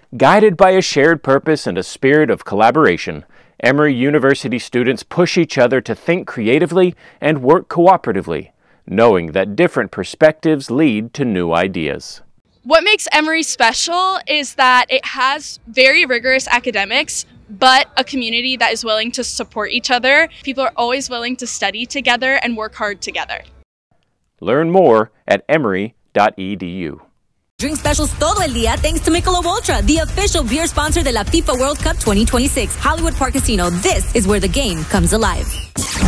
Guided by a shared purpose and a spirit of collaboration, Emory University students push each other to think creatively and work cooperatively, knowing that different perspectives lead to new ideas. What makes Emory special is that it has very rigorous academics, but a community that is willing to support each other. People are always willing to study together and work hard together. Learn more at emory.edu. Drink specials todo el día thanks to Michelob Ultra, the official beer sponsor de la FIFA World Cup 2026. Hollywood Park Casino, this is where the game comes alive.